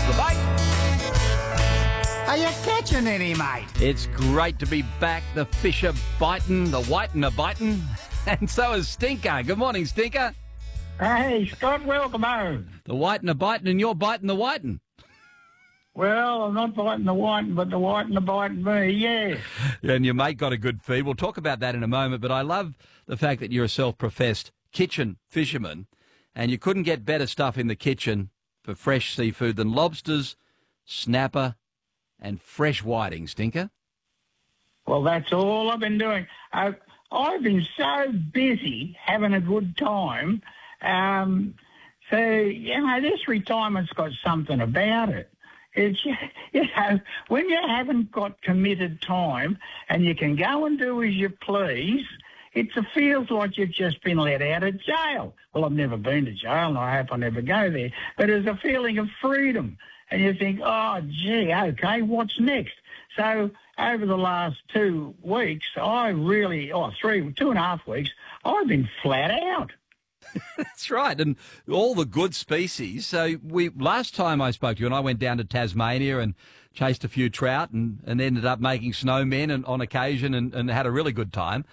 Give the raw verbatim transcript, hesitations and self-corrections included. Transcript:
the bait. Are you catching any, mate? It's great to be back. The fish are biting, the whiting are biting, and so is Stinker. Good morning, Stinker. Hey, Scott, welcome home. The whiting are biting and you're biting the whiting. Well, I'm not biting the whiting, but the whiting are biting me, yeah. And your mate got a good feed. We'll talk about that in a moment, but I love the fact that you're a self-professed kitchen fisherman, and you couldn't get better stuff in the kitchen for fresh seafood than lobsters, snapper, and fresh whiting, Stinker. Well, that's all I've been doing. I've, I've been so busy having a good time. Um, so, you know, this retirement's got something about it. It's, you know, when you haven't got committed time and you can go and do as you please, it feels like you've just been let out of jail. Well, I've never been to jail, and I hope I never go there. But there's a feeling of freedom. And you think, oh, gee, okay, what's next? So over the last two weeks, I really, oh, three, two and a half weeks, I've been flat out. That's right, and all the good species. So we last time I spoke to you, and I went down to Tasmania and chased a few trout and, and ended up making snowmen and, on occasion and, and had a really good time.